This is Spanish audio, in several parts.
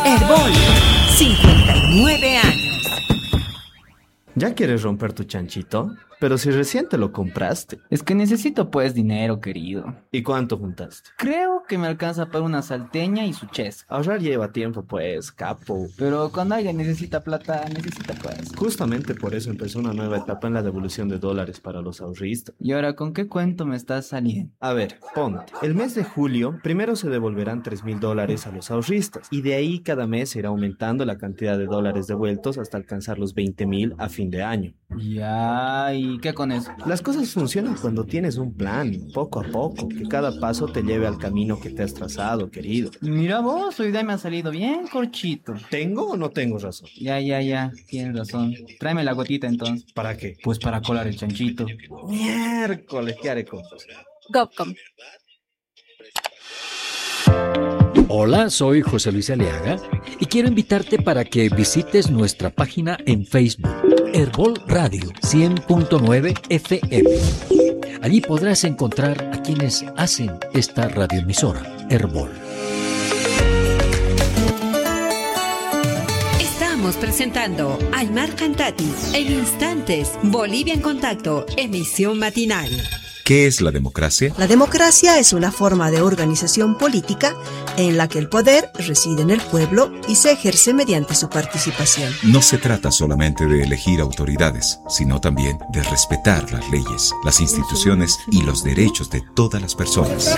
Herbol, 59 años. ¿Ya quieres romper tu chanchito? Pero si recién te lo compraste. Es que necesito pues dinero, querido. ¿Y cuánto juntaste? Creo que me alcanza para una salteña y su chesca. Ahorrar lleva tiempo, pues, capo. Pero cuando alguien necesita plata, necesita pues. Justamente por eso empezó una nueva etapa en la devolución de dólares para los ahorristas. ¿Y ahora con qué cuento me estás saliendo? A ver, ponte. El mes de julio, primero se devolverán $3,000 a los ahorristas. Y de ahí cada mes se irá aumentando la cantidad de dólares devueltos hasta alcanzar los 20,000 a fin de año. Ya, ¿y qué con eso? Las cosas funcionan cuando tienes un plan, poco a poco, que cada paso te lleve al camino que te has trazado, querido. Mira vos, hoy día me ha salido bien corchito. ¿Tengo o no tengo razón? Ya, tienes razón. Tráeme la gotita entonces. ¿Para qué? Pues para colar el chanchito. Miércoles, ¿qué haré con vos? GovCom. Hola, soy José Luis Aliaga y quiero invitarte para que visites nuestra página en Facebook, Herbol Radio 100.9 FM. Allí podrás encontrar a quienes hacen esta radioemisora, Herbol. Estamos presentando Aymar Cantati. En instantes, Bolivia en Contacto, emisión matinal. ¿Qué es la democracia? La democracia es una forma de organización política en la que el poder reside en el pueblo y se ejerce mediante su participación. No se trata solamente de elegir autoridades, sino también de respetar las leyes, las instituciones y los derechos de todas las personas.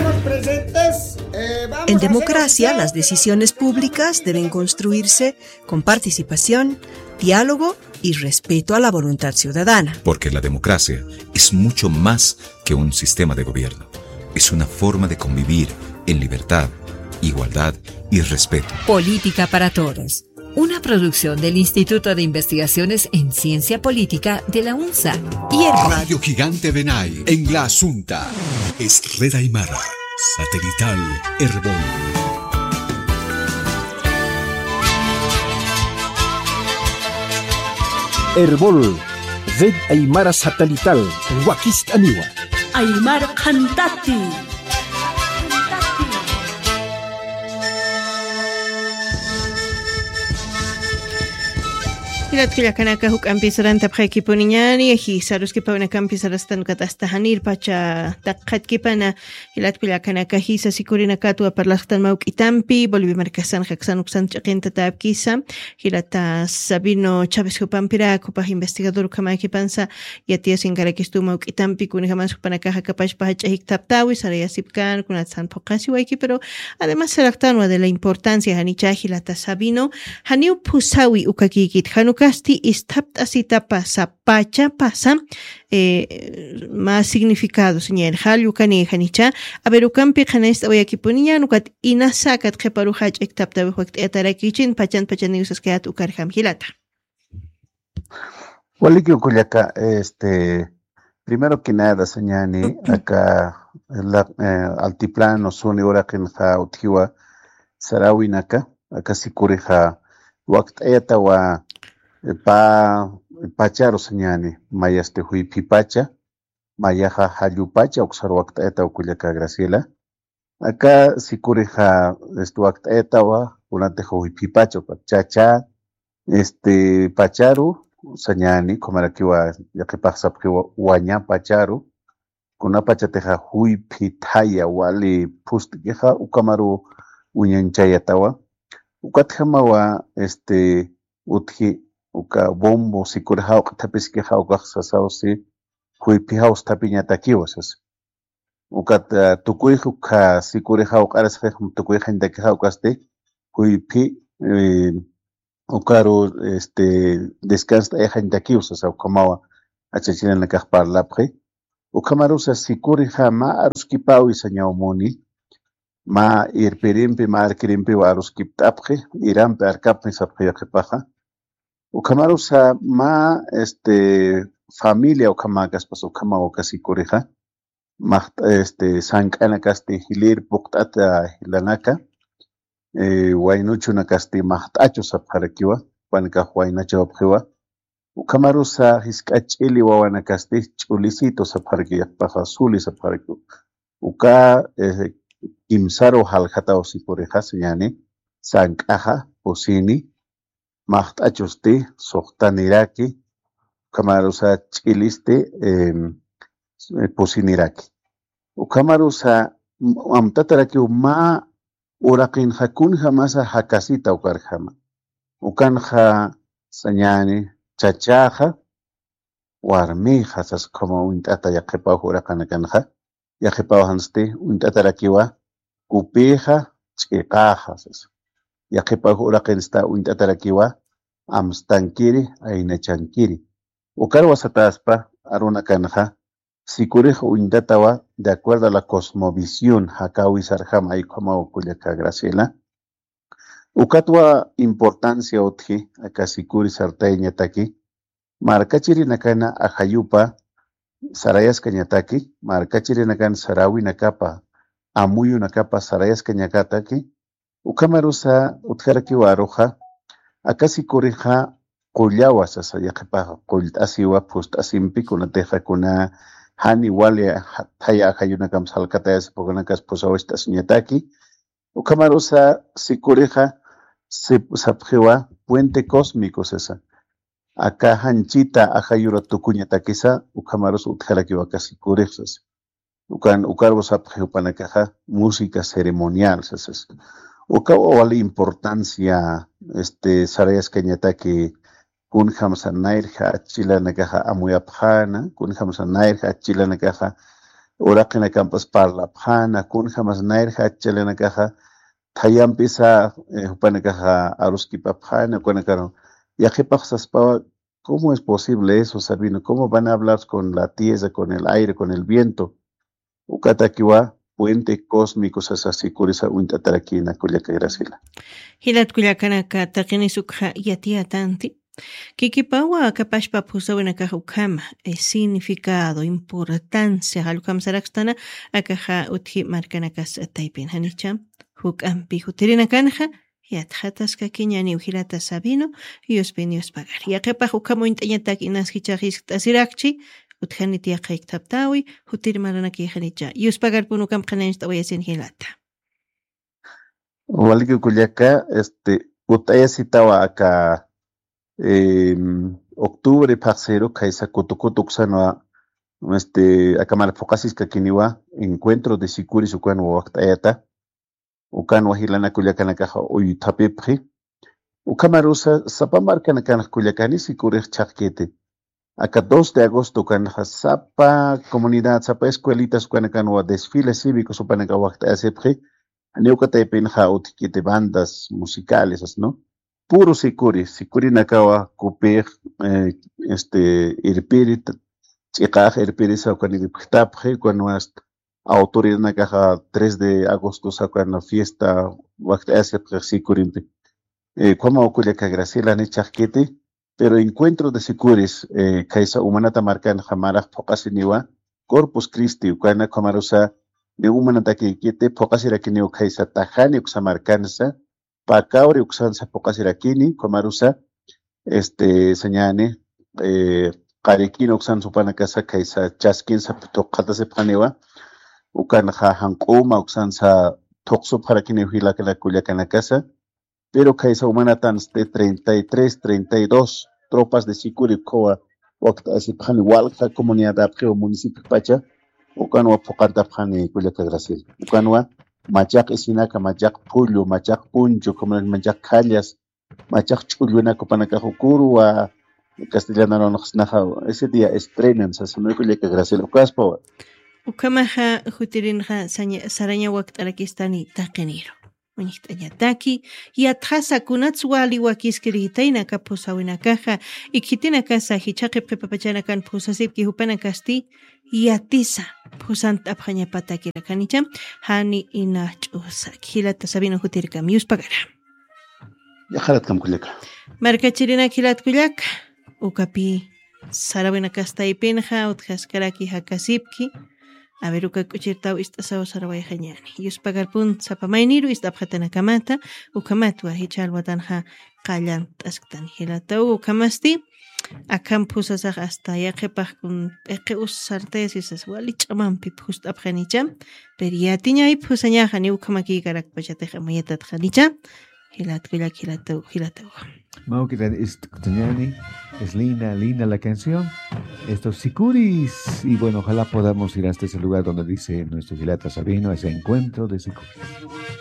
En democracia, las decisiones públicas deben construirse con participación, diálogo y respeto a la voluntad ciudadana. Porque la democracia es mucho más que un sistema de gobierno. Es una forma de convivir en libertad, igualdad y respeto. Política para Todos. Una producción del Instituto de Investigaciones en Ciencia Política de la UNSA y Herbol. Radio Gigante Benay en La Asunta. Es Red Aymara. Satelital Herbol. Herbol, Red Aymara Satelital, Huaquist Aniwa. Aymar Cantati. Hilatkilla kanaka huk ampisaran tapjaki puniñani eji sarus kipawna kampisaras tanukatasta hanir pacha taqat kipana hilatkilla kanaka hisa sikurina katua parlaqtan mauk itampi Bolivia markasan jaksanuk sanchaqinta tapkisa hilata Sabino Chávez hupampira kupaj investigador kamaki pansa yatia singarakis tu mauk itampi kuni jamás hupanaka kapash pahachahik taptawi sarayasipkan kunatsan pokasi waiki pero además saraqtanwa de la importancia hanicha hilata Sabino haniu pusawi ukakikit hanuka Casti istaptasita pasa pacha pasa más significado señor halyu kani hanicha aberukampi khanest oyakipunia nukat inasakat qeparu haj ektapta waqt etarakichin pachan usas quedat ukarham hilata. Waliki ukullaka primero que nada señani acá la altiplano suni oraqin ha uthiwa sarawinaka acá sikurija waqt etawa pacharo señani mayaste hui pipacha mayaja hallupacha uksar waqta eta ukullaka Graciela acá sikurija waqta etawa unante hui pipacha chacha pacharu señani komarakiwa yakipaqsapkiwa waña pacharu kuna pachateja hui pitaya wali pustikija ukamaru uñanchayatawa ukatjamawa utji uka bombo sikurja uqtapiskiqa uqaqsasawsi huypiqa ustapiñatakiwasas ukat tukuyqa uka sikurja uqarasqa tukuyqa intakiqa ukaste huypi ukaru descansa eja intakiwasas ukamawa achachilana kaq parlapqi ukamarusa sikurja ma aruskipawi sañawmuni ma irpirimpi ma arkirimpi wa aruskiptapqi irampi arkapmi sapqiyaqipaqa ukamarusa ma familia ukamakas pas ukamawa kasikurija ma sank'ana kasti hilir puqt'ata hilanaka waynuchuna kasti maqt'achu sapqarakiwa wankaq waynachawapqiwa ukamarusa hisk'ach'ili wawana kasti ch'ulisito sapqarakiyaqpaqa suli sapqarakiwa uka kimsaro halqataw sikurija señani Sankaja, Pusini, Mahtachusti, Sohtaniraki, Ukamarusa Chiliste, Pusiniraki. Ukamarusa Amtataraki uma Urakin Hakun Hamasa Hakasita Ukarhama. Ukanja Sañani, Chachaja, Warmija, sas como un tata yakepa hurakanakanja, yakepa hanste, un tatarakiwa, Upija, Chikaja, yakepa hurakansta, un tatarakiwa, Amstankiri, Ainachankiri. Ukarwa sataspa, Aruna Kanja, Sikurija un tatawa, de acuerdo a la cosmovisión, Hakawi Sarjam, ahí como Okuliaka Graciela. Ukatwa importancia otji, acá Sikuri Sarteña taki. Markachiri nakana ajayupa sarayas kañataki, markachiri nakan sarawi nakapa, amuyu nakapa sarayas kañakataki, ukamarusa utjaraki waroja, akasi kurija kullawa sasa yaqipaqa qullt'asiwa phust'asinpi kunateqa kuna hani wali haya ajayunakam salkatayas pukunakas pusawasht'asiñataki, ukamarusa sikurija sapjiwa puente cósmico sasa. Acá hanchita ajayura tukuña takisa ukamaros utjaraki wakasi kurixas ukarvos apjupanakaja música ceremonial sasas ukawa wali importancia sarayas kañataki kunjam sanairja achilanakaja amuyapjana kunjam sanairja achilanakaja uraqina kampas parlapjana kunjam sanairja achilanakaja tayampisa upanakaja aruskipapjana kunakaro. ¿Cómo es posible eso, Sabino? ¿Cómo van a hablar con la tierra, con el aire, con el viento? Ukatakiwa, puente cósmico, sasasi, kurisa, untataraquina, Culiaca Gracila. Hilat Culiacanaka, Takinisukha, Yatia Tanti. Kikipawa, Kapashpa, Pusawinaka Ukama, significado, importancia, Halukam Sarakstana, Akaha, Uthi, Markanakas, Taipin, Hanicham, Hukampi, Hutirina Kanja. Yatjatas kakiñani ujirata sabino y ospenios pagar. Yakepa hukamo intañatak inashichajis tasirakchi, utjaniti akaik taptawi, hutir maranaki janicha. Y ospagar punukam kanench tawayasin hilata. Waliki Culiaca, utayasitawa acá, octubre pasero, kaisa kutukutuksanoa, acá malfocasis kakiniwa, encuentro de Sikuri sukuano waktayata. Ukan wahilana Culiacanakaja uy tapipri. Ukamarusa sapamarcanacana Culiacani Sikurich Chakete. Acá 2 de agosto canja sapa comunidad, sapa escuelitas cuanacanwa desfiles cívicos upanacawakta asepri. Aneucate penja utikite bandas musicales, ¿no? Puro Sikuri nakawa kupir irpirit chikaj irpirisa cuanipitapri cuanuast. Autoridad nakaja 3 de agosto saca la fiesta wakta ese Sikurimpi. Como Culiaca Graciela ni chakete, pero encuentro de Sikuris, kaisa humanata marcan jamara pokasiniwa, Corpus Christi, ukana kamarusa, de humanata que quiete, pokasirakini kaisa tajani uksamarcansa, pakauri uksansa pokasirakini, kamarusa, señane, karikino uksan supanakasa kaisa chaskinsa tokata se panewa. Ukan hankoma uksansa toxo para que ne huila que la Culiacanacasa, pero kaisa humanatan de 33, 32 tropas de Sikuri Koa, wakta así pani walka comunidad aprio municipio Pacha, ukanwa pokata pani Culiaca Graciela, ukanwa machak esinaka, machak pullo, machak puncho, como el machak callas, machak chuluna copanaka hukuru a castellano no ese día estrenan, sasano Culiaca Graciela, ukaspa. Ukamaha hutirinha saraña waktarakistani takeniro. Unitañataki yathasa kunatswali wakiskiritaina kapusawinakaja ikitina casa hichaqi prepapachana kan pusasipki hupana kasti yatisa pusant aphaña patakira kanicham hani inachusa hilata sabino hutirkam yuspagara. Yajarat kam Culiaca. Markachirina kilat Culiaca ukapi sarawina kasta ipinja utkaskaraki hakasipki. A ver, uka kuchirtau istasao saraway hañani. Yuspagar pun sapamainiru istapjatana kamata, ukamatwa hichalwatanja kallan tasktan hilatau ukamasti, akam pusasaj hasta yaqepaj kun peque usartes isas wali chamampi pustapjanicham, pero yatiñay pusañaja ni ukamaki karak pachateja mayetatjanicha, Es linda la canción. Estos sicuris. Y bueno, ojalá podamos ir hasta ese lugar donde dice nuestro Gilata Sabino, ese encuentro de sicuris.